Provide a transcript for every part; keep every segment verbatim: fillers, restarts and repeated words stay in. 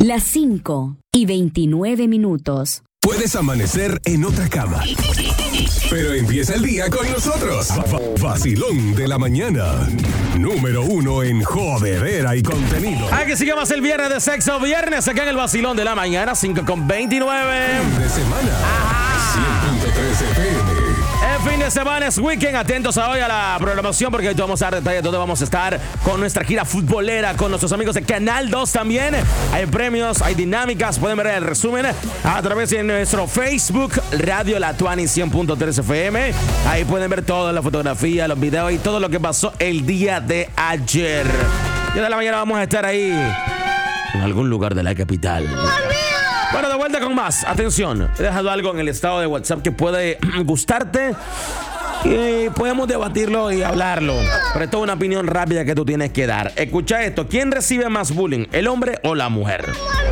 Las cinco y veintinueve minutos. Puedes amanecer en otra cama, pero empieza el día con nosotros. Vacilón de la mañana. Número uno en jodedera y contenido. Hay que sigue más el viernes de sexo. Viernes acá en el Vacilón de la mañana, cinco con veintinueve. Fin de semana. cien punto tres F M. El fin de semana es weekend. Atentos a hoy a la programación porque hoy te vamos a dar detalles de dónde vamos a estar con nuestra gira futbolera, con nuestros amigos de Canal dos también. Hay premios, hay dinámicas. Pueden ver el resumen a través de nuestro Facebook, Radio La Tuani cien punto tres F M. Ahí pueden ver toda la fotografía, los videos y todo lo que pasó el día de ayer. Y de la mañana vamos a estar ahí en algún lugar de la capital. Bueno, de vuelta con más. Atención, he dejado algo en el estado de WhatsApp que puede gustarte y podemos debatirlo y hablarlo. Pero esto es una opinión rápida que tú tienes que dar. Escucha esto. ¿Quién recibe más bullying, el hombre o la mujer?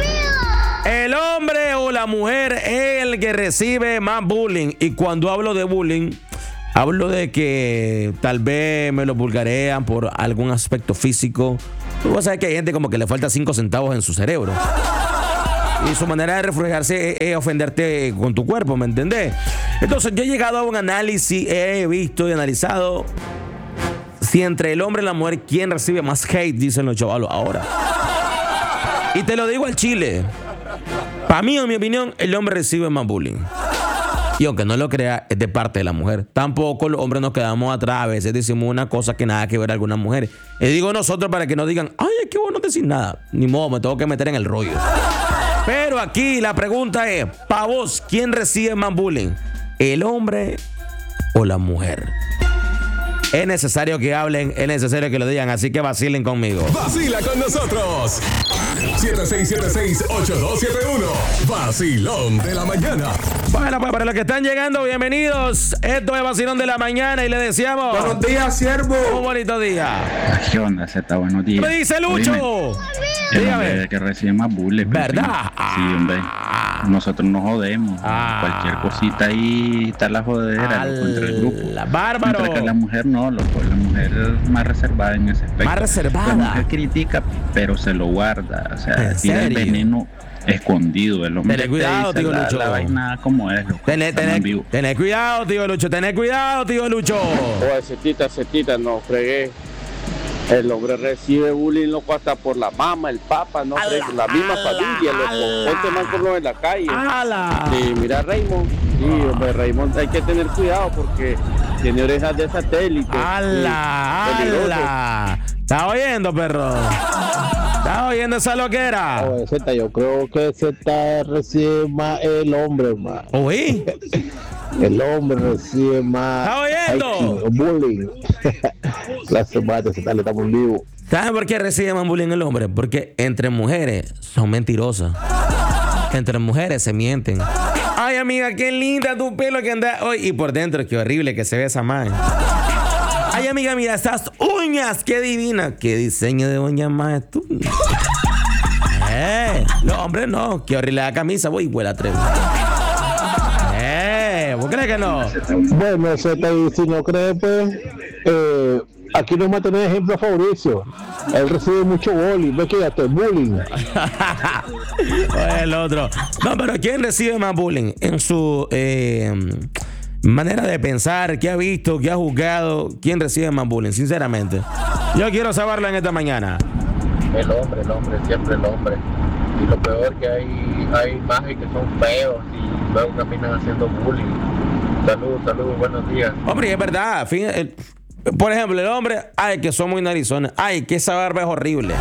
El hombre o la mujer es el que recibe más bullying. Y cuando hablo de bullying, hablo de que tal vez me lo vulgarean por algún aspecto físico. Tú vas a ver que hay gente como que le falta cinco centavos en su cerebro. Y su manera de refugiarse es ofenderte con tu cuerpo, ¿me entendés? Entonces yo he llegado a un análisis, he visto y analizado si entre el hombre y la mujer, ¿quién recibe más hate? Dicen los chavalos ahora. Y te lo digo al chile. Para mí, en mi opinión, el hombre recibe más bullying. Y aunque no lo crea, es de parte de la mujer. Tampoco los hombres nos quedamos atrás. A veces decimos una cosa que nada que ver a algunas mujeres. Y digo nosotros para que no digan, ay, es que vos no decís nada. Ni modo, me tengo que meter en el rollo. Pero aquí la pregunta es, para vos, ¿quién recibe más bullying? ¿El hombre o la mujer? Es necesario que hablen, es necesario que lo digan, así que vacilen conmigo. Vacila con nosotros. siete seis siete seis, ocho dos siete uno. Vacilón de la mañana. Bueno, pues para los que están llegando, bienvenidos. Esto es Vacilón de la mañana y le deseamos buenos días, siervo. Un bonito día. ¿Qué onda, Z? Buenos días. ¿Qué dice Lucho? El hombre que recibe más bullying. ¿Verdad? Sí, hombre. Nosotros nos jodemos. Ah. Cualquier cosita ahí está la jodedera loco, entre el grupo. Bárbaro. Mientras que la mujer no, loco. La mujer es más reservada en ese aspecto. Más reservada. La mujer critica, pero se lo guarda. O sea, tira el veneno escondido. El hombre Tené cuidado, tío la, Lucho. La vaina como es, loco. Tené, tené, tené cuidado, tío Lucho. Tené cuidado, tío Lucho. Oye, setita, setita, no fregué. El hombre recibe bullying, loco, hasta por la mamá, el papá, no fregué. La misma ala, familia, loco. Ponte más por lo en la calle. Ala. Sí, mira Raymond. Sí, hombre, Raymond, hay que tener cuidado porque tiene orejas de satélite. ¡Ala! Sí, ¡ala! ¿Estás oyendo, perro? ¿Estás oyendo esa loquera? Oye, Z, yo creo que Z recibe más el hombre, más. ¿Oí? El hombre recibe más. ¿Estás oyendo? Bullying. La semana Z le estamos en vivo. ¿Sabes por qué recibe más bullying el hombre? Porque entre mujeres son mentirosas. Entre mujeres se mienten. Ay, amiga, qué linda tu pelo que anda hoy. Y por dentro, qué horrible que se ve esa man. Ay, amiga, mira estas uñas, qué divina. Qué diseño de uñas más tú. Eh, los hombres no. Qué horrible la camisa, voy y vuela tres. Eh, ¿vos crees que no? Bueno, Z, si no crees, pues, eh, aquí nos va a tener ejemplo a Fabricio. Él recibe mucho bullying, ves que ya está bullying. El otro. No, pero ¿quién recibe más bullying? En su eh, manera de pensar, ¿qué ha visto, qué ha juzgado? ¿Quién recibe más bullying? Sinceramente. Yo quiero saberlo en esta mañana. El hombre, el hombre, siempre el hombre. Y lo peor que hay, hay imágenes que son feos y luego caminan haciendo bullying. Saludos, saludos, buenos días. Hombre, es verdad. Fíjate. Por ejemplo, el hombre, ay, que son muy narizones. Ay, que esa barba es horrible.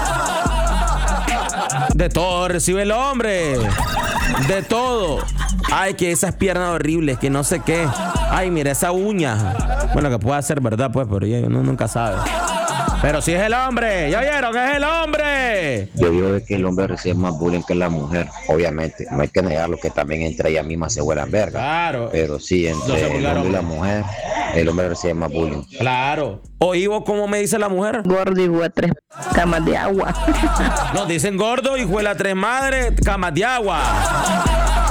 De todo recibe el hombre. De todo. Ay, que esas piernas horribles, que no sé qué. Ay, mira esa uña. Bueno, que puede ser verdad, pues, pero ya uno nunca sabe. Pero si es el hombre, ¿ya vieron? ¡Es el hombre! Yo digo de que el hombre recibe más bullying que la mujer, obviamente. No hay que negarlo, que también entre ellas mismas se vuelan verga. Claro. Pero sí, entre no el hombre y la mujer, el hombre recibe más bullying. Claro. ¿Oí vos cómo me dice la mujer? Gordo, hijo de tres camas de agua. Nos dicen gordo, hijo de la tres madres, camas de agua.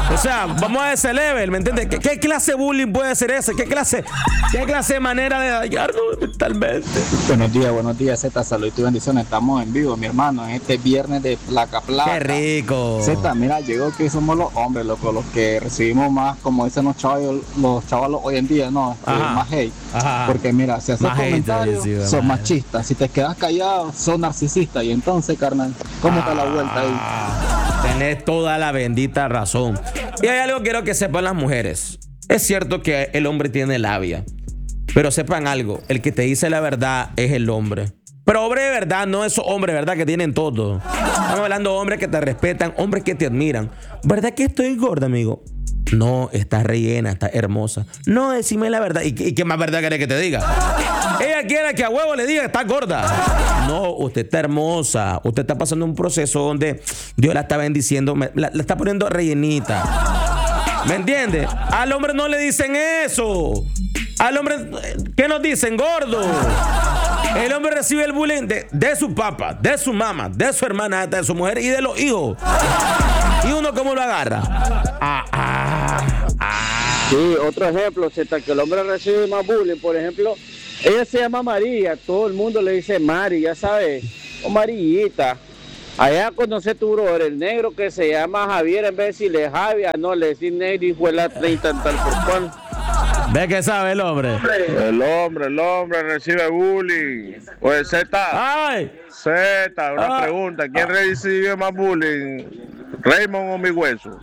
O sea, vamos a ese level, ¿me entiendes? ¿Qué, qué clase de bullying puede ser ese? ¿Qué clase, qué clase de manera de dañarlo mentalmente? Buenos días, buenos días, Z, salud y bendiciones. Estamos en vivo, mi hermano, en este viernes de placa placa. ¡Qué rico! Z, mira, llegó que somos los hombres, loco, los que recibimos más, como dicen los chavos, los chavalos hoy en día, ¿no? Eh, más hate. Ajá. Porque mira, si haces comentarios, hate, son más machistas. Si te quedas callado, son narcisistas. Y entonces, carnal, ¿cómo ah, está la vuelta ahí? Tenés toda la bendita razón. Y hay algo que quiero que sepan las mujeres. Es cierto que el hombre tiene labia, pero sepan algo, el que te dice la verdad es el hombre. Pero hombre de verdad, no esos hombres, ¿verdad? Que tienen todo. Estamos hablando de hombres que te respetan, hombres que te admiran. ¿Verdad que estoy gorda, amigo? No, estás rellena, estás hermosa. No, decime la verdad. ¿Y, y qué más verdad querés que te diga? Ella quiere que a huevo le diga, estás gorda. No, usted está hermosa. Usted está pasando un proceso donde Dios la está bendiciendo, la, la está poniendo rellenita. ¿Me entiende? Al hombre no le dicen eso. Al hombre, ¿qué nos dicen? Gordo. El hombre recibe el bullying de, de su papá, de su mamá, de su hermana, de su mujer y de los hijos. ¿Y uno cómo lo agarra? Ah, ah, ah. Sí, otro ejemplo, Z, que el hombre recibe más bullying. Por ejemplo, ella se llama María, todo el mundo le dice Mari, ya sabes, o Marillita. Allá conoce tu brother, el negro que se llama Javier, en vez de decirle Javier, no, le decís negro y fue la treinta tal por cual. ¿Ve que sabe el hombre? El hombre, el hombre recibe bullying. Oye, Z. ¡Ay! Z, una ah, pregunta. ¿Quién ah, recibe más bullying? ¿Raymond o mi hueso?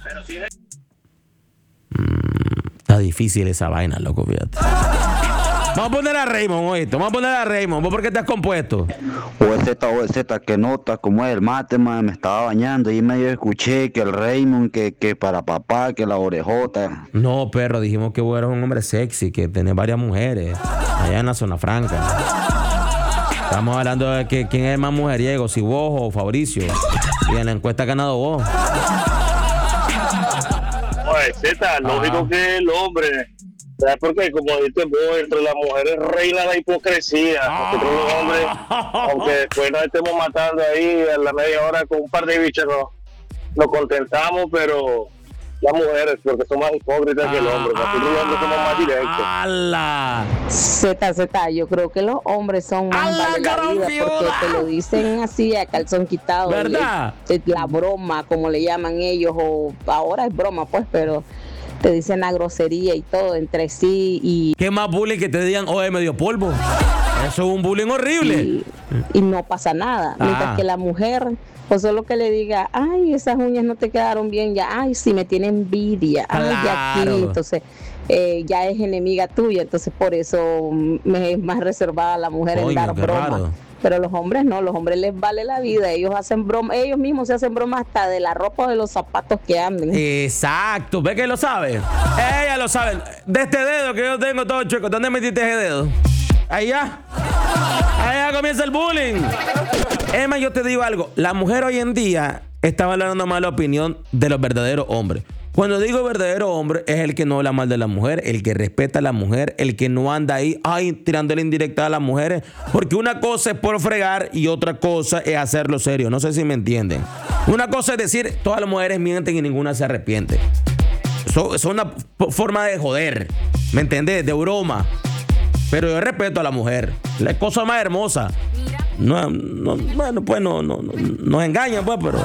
Mm, está difícil esa vaina, loco, fíjate. Vamos a poner a Raymond, oíste. Vamos a poner a Raymond. ¿Vos por qué te has compuesto? O Z, o Z, que nota como es el mate, man, me estaba bañando y medio escuché que el Raymond, que, que para papá, que la orejota. No, perro, dijimos que vos eras un hombre sexy, que tenés varias mujeres allá en la zona franca. Estamos hablando de que quién es el más mujeriego, si vos o Fabricio. Y en la encuesta ha ganado vos. Oye, Z, lógico que el hombre... ¿Sabes por qué? Como dices vos, entre las mujeres reina la hipocresía. Nosotros los hombres, aunque después nos estemos matando ahí a la media hora con un par de bichos, nos, nos contentamos, pero las mujeres, porque son más hipócritas ah, que el hombre. Nosotros los hombres somos más directos. ¡Hala! Z, Z, yo creo que los hombres son más vale la vida porque te lo dicen así a calzón quitado. ¿Verdad? El, la broma, como le llaman ellos, o ahora es broma, pues, pero... te dicen la grosería y todo entre sí y... ¿Qué más bullying que te digan, oye, me dio polvo? Eso es un bullying horrible. Y, y no pasa nada. Ah. Mientras que la mujer, pues solo que le diga, ay, esas uñas no te quedaron bien, ya, ay, sí, me tiene envidia, ay, claro. Ya aquí, entonces... Eh, ya es enemiga tuya, entonces por eso me es más reservada la mujer Oye, en dar broma. Pero los hombres no, los hombres les vale la vida, ellos hacen broma, ellos mismos se hacen broma hasta de la ropa o de los zapatos que anden. Exacto, ¿ves que lo sabe? Ella lo sabe. De este dedo que yo tengo todo chueco, ¿dónde metiste ese dedo? Ahí ya. Ahí ya comienza el bullying. Emma, yo te digo algo, la mujer hoy en día está valorando más la opinión de los verdaderos hombres. Cuando digo verdadero hombre, es el que no habla mal de la mujer, el que respeta a la mujer, el que no anda ahí, ay, tirándole indirecta a las mujeres. Porque una cosa es por fregar y otra cosa es hacerlo serio. No sé si me entienden. Una cosa es decir, todas las mujeres mienten y ninguna se arrepiente. Eso es una forma de joder, ¿me entendés? De broma. Pero yo respeto a la mujer. La cosa más hermosa. No, no, bueno, pues no, no, no nos engañan, pues, pero...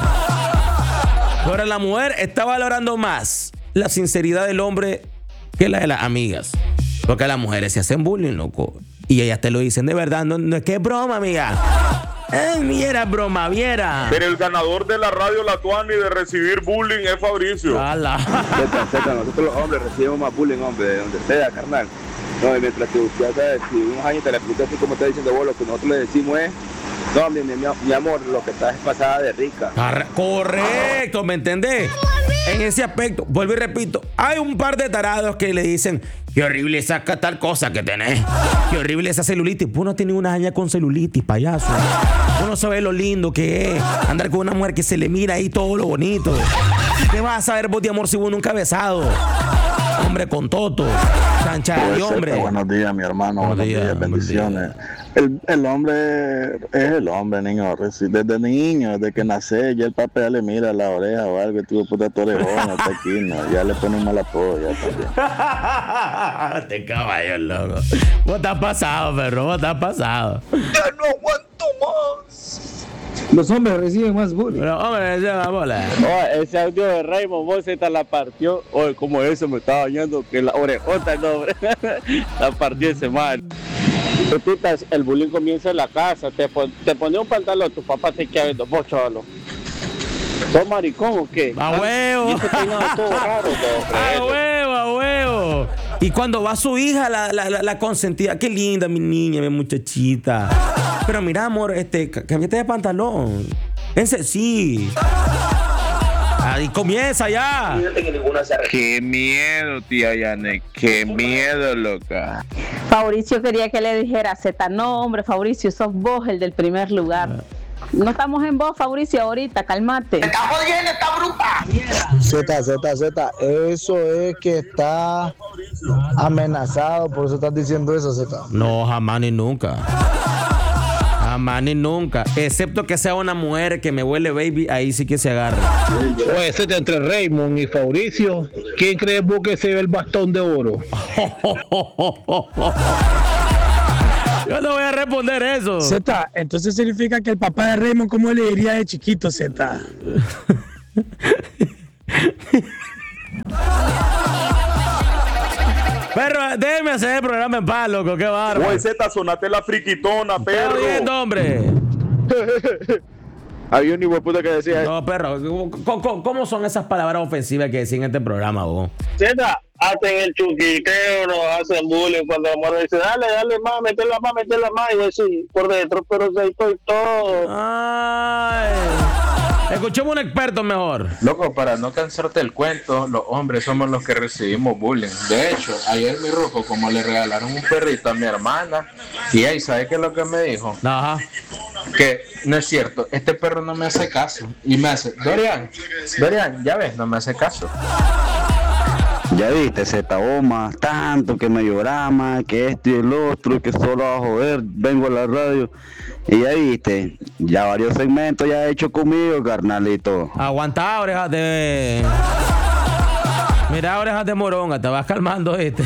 Pero la mujer está valorando más la sinceridad del hombre que la de las amigas. Porque las mujeres se hacen bullying, loco. Y ellas te lo dicen de verdad. No, no es que es broma, amiga. Eh, viera, broma, viera. Pero el ganador de la radio La Tuani de recibir bullying es Fabricio. Zeta, Zeta, nosotros los hombres recibimos más bullying, hombre, de donde sea, carnal. No, y mientras que usted, ¿sabes? Si unos años te la explica así como está diciendo vos, lo que nosotros le decimos es... No, mi, mi, mi amor, lo que estás es pasada de rica. Correcto, ¿me entendés? En ese aspecto, vuelvo y repito, hay un par de tarados que le dicen, qué horrible esa tal cosa que tenés. Qué horrible esa celulitis. Vos no tenés una haña con celulitis, payaso. Vos no sabés lo lindo que es andar con una mujer que se le mira ahí todo lo bonito. ¿Qué vas a saber vos de amor si vos nunca has besado? Hombre con toto, chancha y hombre. Buenos días, mi hermano. Buenos, buenos días, días, bendiciones. El, el hombre es el hombre, niño. Desde niño, desde que nace, ya el papá ya le mira la oreja o algo, tú puta tu orejona, está aquí, no, ya le pone un mal apodo, ya también. Este caballo loco. Vos estás pasado, perro, vos estás pasado. Ya no aguanto más. Los hombres reciben más bullying. Los hombres reciben más bola. Oh, ese audio de Raymond, vos esta la partió. Oye, oh, como eso me estaba bañando, que la orejota, no, hombre. La partió ese mal. El bullying comienza en la casa, te, pon, te pone un pantalón, tu papá te queda viendo, vos chavalo. ¿Sos maricón o qué? ¡A huevo! Y ese peinado todo raro, todo ¡A huevo, a huevo! Y cuando va su hija, la, la, la, la consentida, qué linda mi niña, mi muchachita. Pero mira, amor, este, cambiate de pantalón. Ese sí. Ahí comienza ya. Qué miedo, tía Yanek. Qué miedo, loca. Fabricio quería que le dijera Z. No, hombre, Fabricio, sos vos el del primer lugar. No estamos en vos, Fabricio, ahorita, cálmate. ¡Me está jodiendo esta bruta! Z, Z, Z, eso es que está amenazado, por eso estás diciendo eso, Z. No, jamás ni nunca. Jamás ni nunca. Excepto que sea una mujer que me huele baby, ahí sí que se agarra. Oye, Z, entre Raymond y Fabricio, ¿quién crees vos que se ve el bastón de oro? Yo no voy a responder eso. Z, entonces significa que el papá de Raymond, ¿cómo le diría de chiquito, Z? Perro, déjeme hacer el programa en paz, loco, qué bárbaro. Oye, Z, sonate la friquitona, perro. Está bien, hombre. Había un hijo de puta que decía... No, perro, ¿cómo, cómo son esas palabras ofensivas que decían en este programa, vos? Z, hacen el chuquiqueo, nos hacen bullying cuando la mujer dice, dale, dale más, métela más, métela más. Y yo sí, por dentro, pero se estoy todo. Ay... Escuchemos un experto mejor. Loco, para no cansarte el cuento, los hombres somos los que recibimos bullying. De hecho, ayer mi rojo, como le regalaron un perrito a mi hermana, y ahí, ¿sabe qué es lo que me dijo? Ajá. Que no es cierto, este perro no me hace caso. Y me hace, Dorian, Dorian, ya ves, no me hace caso. Ya viste, Z, más tanto que me lloraba, que esto y el otro, que solo a joder, vengo a la radio. Y ya viste, ya varios segmentos ya he hecho conmigo, carnalito. Aguanta, orejas de... Mira, orejas de moronga, te vas calmando este.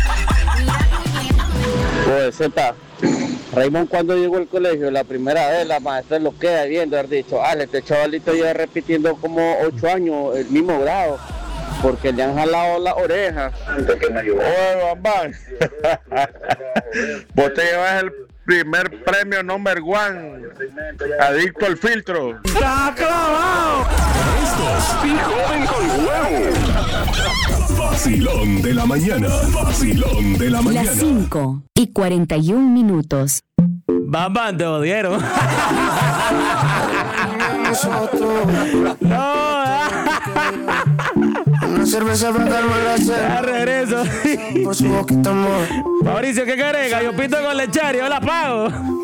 Oye, Z, Raymond cuando llegó al colegio la primera vez, la maestra lo queda viendo, ha dicho, Ale, este chavalito lleva repitiendo como ocho años el mismo grado, porque le han jalado la oreja. Oye, mamá, vos te llevas el primer premio number one, adicto al filtro. ¡Está clavado! Estos y joven con huevo. Vacilón de la mañana. Vacilón de la mañana. Las cinco y cuarenta y un minutos. Bambán, te odiaron. No. Una cerveza para calmar la sed. Ya regreso. Por su boquita, amor. Mauricio, ¿qué querés? Gallo pinto con lechario, yo la pago.